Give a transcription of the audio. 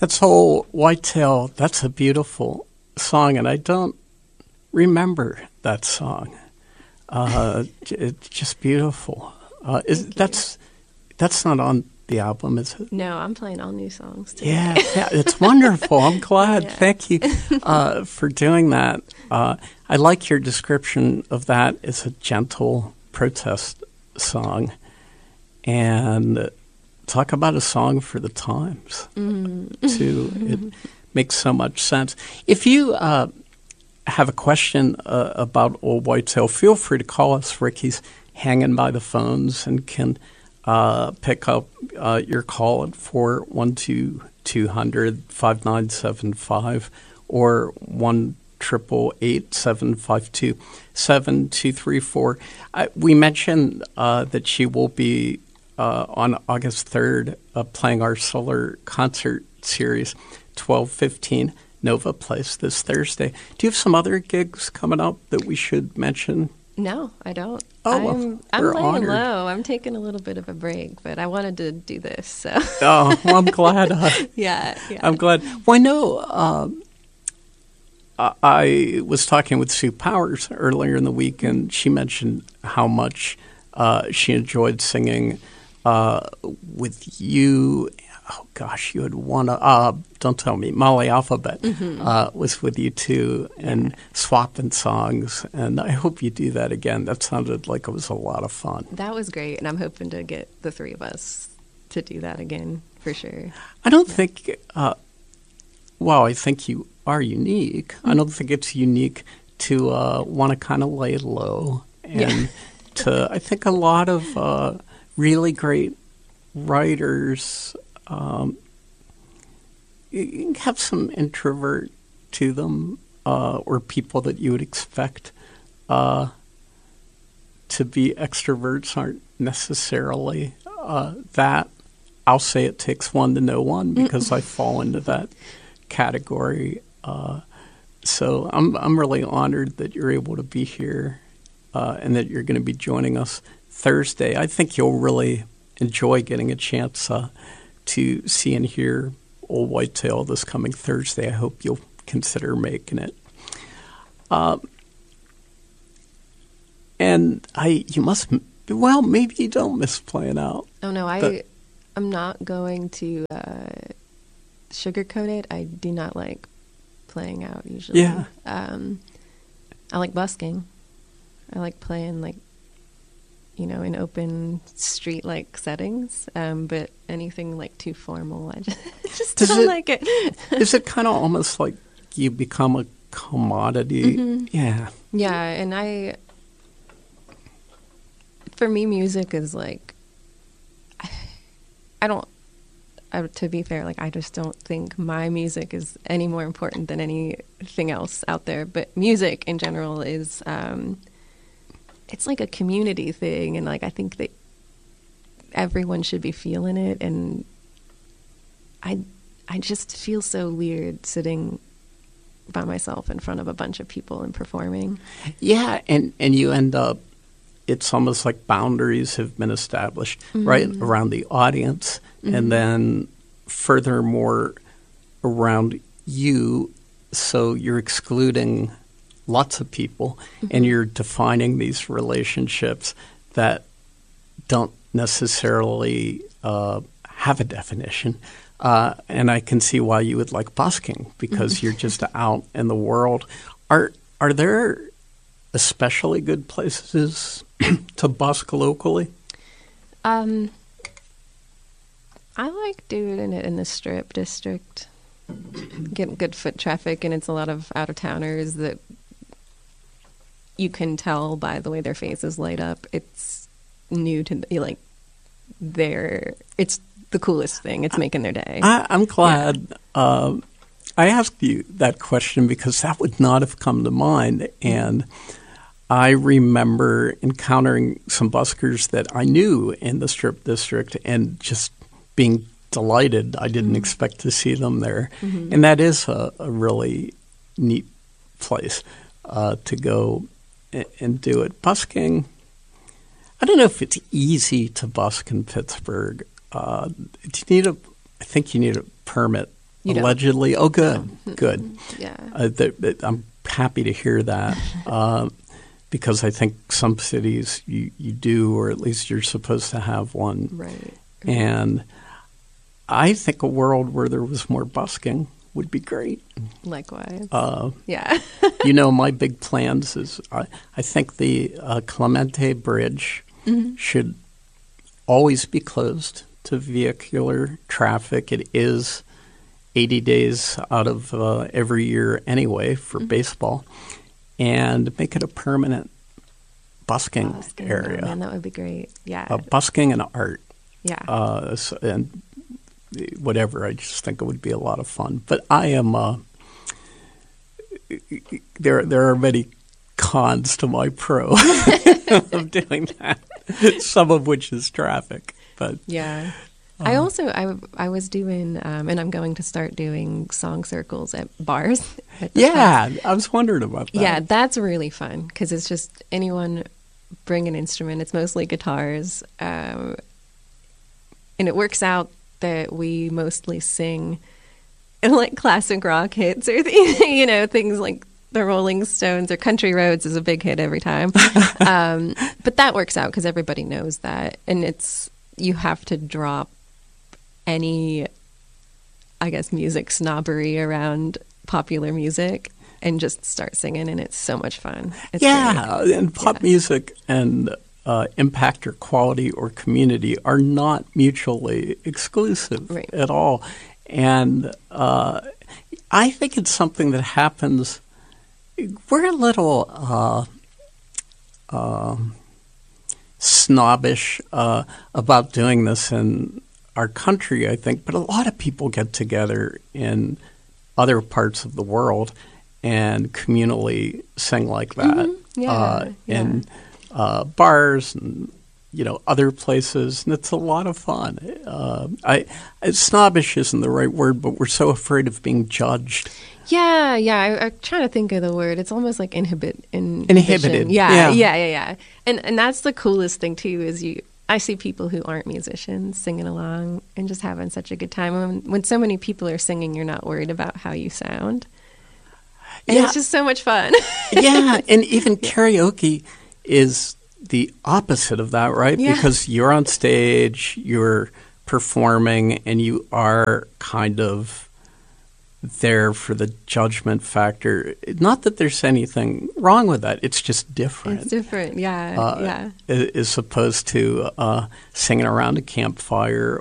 That's whole Whitetail. That's a beautiful song, and I don't remember that song. It's just beautiful. That's not on the album, is it? No, I'm playing all new songs today. Yeah, it's wonderful. I'm glad. Yeah. Thank you for doing that. I like your description of that as a gentle protest song, and talk about a song for the times, too. It makes so much sense. If you have a question about Old Whitetail, feel free to call us. Ricky's hanging by the phones and can pick up your call at 412-200-5975 or 1-888-752-7234. We mentioned that she will be on August 3rd playing our solar concert series, 12:15 Nova Place this Thursday. Do you have some other gigs coming up that we should mention? No, I don't. Oh, I'm we're laying honored. low. I'm taking a little bit of a break, but I wanted to do this. So Oh, well, I'm glad. yeah. I'm glad. Well, I know I was talking with Sue Powers earlier in the week, and she mentioned how much she enjoyed singing with you. Oh, gosh, you had one. Don't tell me. Molly Alphabet was with you, too, and swapping songs. And I hope you do that again. That sounded like it was a lot of fun. That was great, and I'm hoping to get the three of us to do that again for sure. I don't think, well, I think you are unique. I don't think it's unique to want to kind of lay low. And I think a lot of really great writers have some introvert to them, or people that you would expect to be extroverts aren't necessarily that. I'll say it takes one to know one because I fall into that category. So I'm really honored that you're able to be here and that you're going to be joining us Thursday. I think you'll really enjoy getting a chance to see and hear Old Whitetail this coming Thursday. I hope you'll consider making it. And you must, well, maybe you don't miss playing out. Oh, no, I'm not going to sugarcoat it. I do not like playing out usually. Yeah. I like busking. I like playing in open street-like settings, but anything too formal, I just don't like it. Is it kind of almost like you become a commodity? Mm-hmm. Yeah. Yeah, and for me, music is to be fair, I just don't think my music is any more important than anything else out there. But music in general is, it's like a community thing. And I think that everyone should be feeling it. And I just feel so weird sitting by myself in front of a bunch of people and performing. Yeah. And you end up, it's almost like boundaries have been established, right, around the audience. And then furthermore around you, so you're excluding lots of people and you're defining these relationships that don't necessarily have a definition. And I can see why you would like busking because you're just out in the world. Are there especially good places to busk locally? I like doing it in the Strip District. Getting good foot traffic, and it's a lot of out-of-towners that you can tell by the way their faces light up. It's new to it's the coolest thing. It's making their day. I'm glad I asked you that question because that would not have come to mind. And I remember encountering some buskers that I knew in the Strip District and just being delighted. I didn't expect to see them there. And that is a really neat place to go and do it. Busking, I don't know if it's easy to busk in Pittsburgh. I think you need a permit You don't? Allegedly. Oh, good, good. Yeah. I'm happy to hear that because I think some cities you do, or at least you're supposed to have one. Right. And I think a world where there was more busking would be great. Likewise. Yeah. My big plans is I think the Clemente Bridge should always be closed to vehicular traffic. It is 80 days out of every year anyway for baseball, and make it a permanent busking area. Oh, man, that would be great. Yeah. Busking and art. Yeah. And whatever. I just think it would be a lot of fun. But I am there are many cons to my pro of doing that, some of which is traffic. But yeah. I also I was doing and I'm going to start doing song circles at bars. I was wondering about that. Yeah, that's really fun because it's just anyone bring an instrument. It's mostly guitars, and it works out that we mostly sing like classic rock hits or things like the Rolling Stones or Country Roads is a big hit every time. But that works out because everybody knows that, and you have to drop any, I guess, music snobbery around popular music and just start singing, and it's so much fun. It's great. And pop music and impact or quality or community are not mutually exclusive at all. And I think it's something that happens. We're a little snobbish about doing this in our country, I think, but a lot of people get together in other parts of the world and communally sing like that in bars and other places, and it's a lot of fun. Snobbish isn't the right word, but we're so afraid of being judged. I'm trying to think of the word. It's almost like inhibited. Yeah. And that's the coolest thing too. Is I see people who aren't musicians singing along and just having such a good time. When so many people are singing, you're not worried about how you sound. And it's just so much fun. And even karaoke is the opposite of that, right? Yeah. Because you're on stage, you're performing, and you are kind of there for the judgment factor. Not that there's anything wrong with that. It's just different. It's different, yeah. As opposed to singing around a campfire